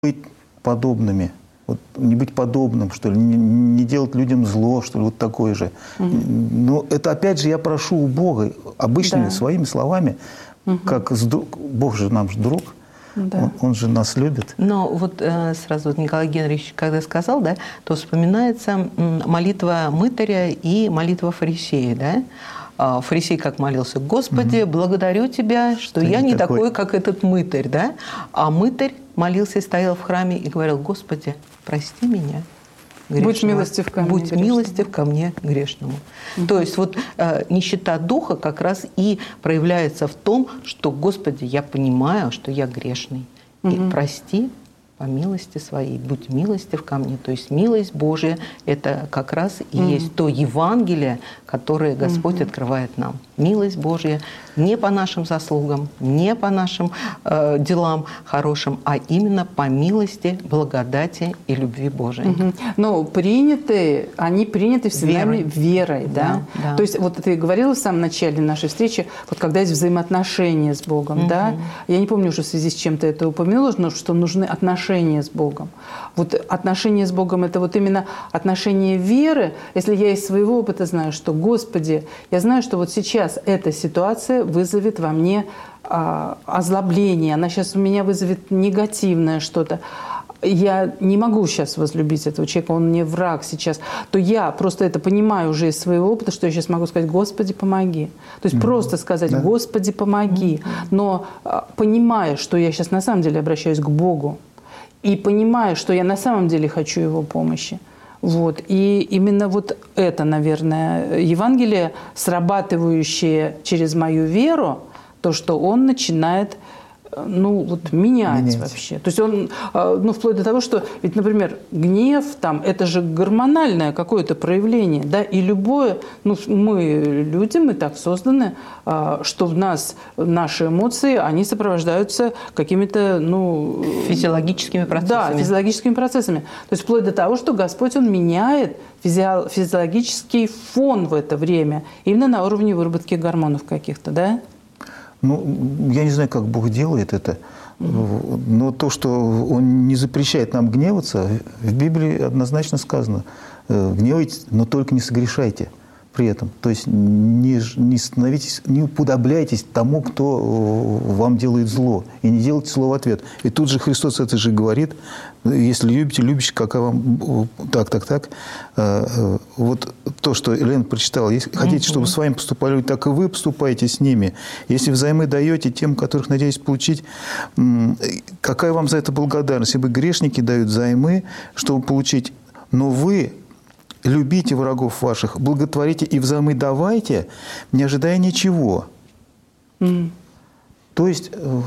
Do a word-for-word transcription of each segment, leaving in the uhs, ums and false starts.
быть подобными, вот, не быть подобным, что ли, не, не делать людям зло, что ли, вот такое же. Угу. Но это опять же я прошу у Бога обычными да. своими словами, угу. как с, Бог же нам же друг. Да. Он, он же нас любит. Но вот э, сразу вот Николай Генрихович, когда сказал, да, то вспоминается молитва мытаря и молитва фарисея, да? Фарисей как молился: «Господи, угу. благодарю Тебя, что Ты я не такой, такой, как этот мытарь». Да? А мытарь молился и стоял в храме и говорил: «Господи, прости меня, грешного. Будь милостив ко мне, Будь грешному». милостив ко мне, грешному». Угу. То есть вот э, нищета духа как раз и проявляется в том, что: «Господи, я понимаю, что я грешный. Угу. И прости по милости своей, будь милостив ко мне». То есть милость Божия – это как раз и mm-hmm. есть то Евангелие, которое Господь mm-hmm. открывает нам. Милость Божья не по нашим заслугам, не по нашим э, делам хорошим, а именно по милости, благодати и любви Божией. Mm-hmm. Но приняты, они приняты всегда верой, верой да? Да, да. То есть вот ты говорила в самом начале нашей встречи, вот когда есть взаимоотношения с Богом, mm-hmm. да? Я не помню уже в связи с чем ты это упомянула, но что нужны отношения с Богом. Вот отношения с Богом – это вот именно отношение веры. Если я из своего опыта знаю, что, Господи, я знаю, что вот сейчас эта ситуация вызовет во мне а, озлобление, она сейчас у меня вызовет негативное что-то. Я не могу сейчас возлюбить этого человека, он мне враг сейчас, то я просто это понимаю уже из своего опыта, что я сейчас могу сказать: «Господи, помоги». То есть mm-hmm. просто сказать: «Господи, помоги», mm-hmm. но понимая, что я сейчас на самом деле обращаюсь к Богу, и понимая, что я на самом деле хочу Его помощи. Вот. И именно вот это, наверное, Евангелие, срабатывающее через мою веру, то, что Он начинает ну, вот, менять, менять вообще. То есть он, ну, вплоть до того, что, ведь, например, гнев, там, это же гормональное какое-то проявление, да, и любое, ну, мы люди, мы так созданы, что в нас, наши эмоции, они сопровождаются какими-то, ну... физиологическими процессами. Да, физиологическими процессами. То есть вплоть до того, что Господь, Он меняет физи- физиологический фон в это время, именно на уровне выработки гормонов каких-то, да? Ну, я не знаю, как Бог делает это, mm-hmm. но то, что Он не запрещает нам гневаться, в Библии однозначно сказано: гневайтесь, но только не согрешайте при этом. То есть не, не становитесь, не уподобляйтесь тому, кто вам делает зло, и не делайте зло в ответ. И тут же Христос это же говорит: если любите, любящие, как вам... Так, так, так. Вот то, что Елена прочитала. Если хотите, чтобы с вами поступали, так и вы поступаете с ними. Если взаймы даете тем, которых надеетесь получить, какая вам за это благодарность? Ибо грешники дают взаймы, чтобы получить, но вы... любите врагов ваших, благотворите и взаймы давайте, не ожидая ничего. Mm. То есть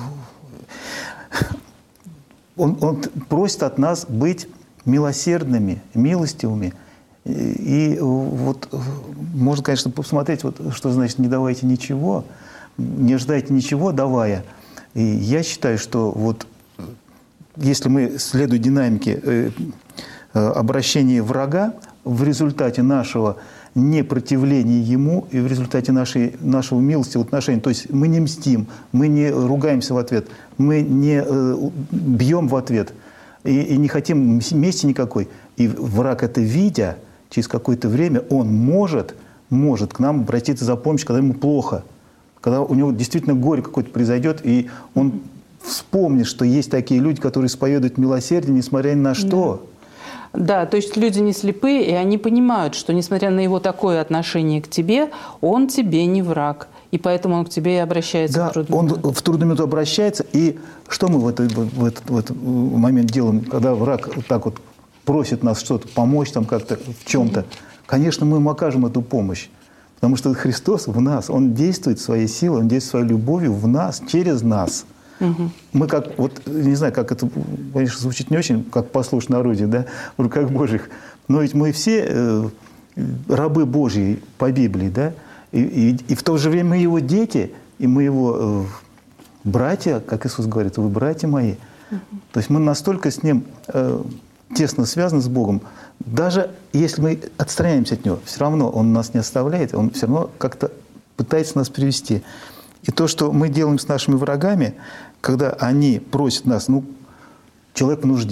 он, он просит от нас быть милосердными, милостивыми. И, и вот можно, конечно, посмотреть, вот, что значит «не давайте ничего», не ожидайте ничего, давая. И я считаю, что вот если мы следуем динамике э, э, обращения врага, в результате нашего непротивления ему и в результате нашей, нашего милостивого отношения, то есть мы не мстим, мы не ругаемся в ответ, мы не э, бьем в ответ и, и не хотим мести никакой. И враг это видя, через какое-то время он может, может к нам обратиться за помощью, когда ему плохо, когда у него действительно горе какое-то произойдет, и он вспомнит, что есть такие люди, которые исповедуют милосердие, несмотря ни на что. Да. Да, то есть люди не слепые, и они понимают, что, несмотря на его такое отношение к тебе, он тебе не враг. И поэтому он к тебе и обращается да, в трудную он минуту. в трудную минуту обращается. И что мы в этот, в, этот, в этот момент делаем, когда враг вот так вот просит нас что-то, помочь там как-то в чем-то? Mm-hmm. Конечно, мы ему окажем эту помощь. Потому что Христос в нас, Он действует своей силой, Он действует своей любовью в нас, через нас. Угу. Мы как, вот, не знаю, как это, конечно, звучит не очень, как послушь народе, да, в руках Божьих, но ведь мы все э, рабы Божьи по Библии, да, и, и, и в то же время мы Его дети, и мы Его э, братья, как Иисус говорит: вы братья мои. Угу. То есть мы настолько с Ним э, тесно связаны с Богом, даже если мы отстраняемся от Него, все равно Он нас не оставляет, Он все равно как-то пытается нас привести. И то, что мы делаем с нашими врагами, когда они просят нас: ну, человек в нужде.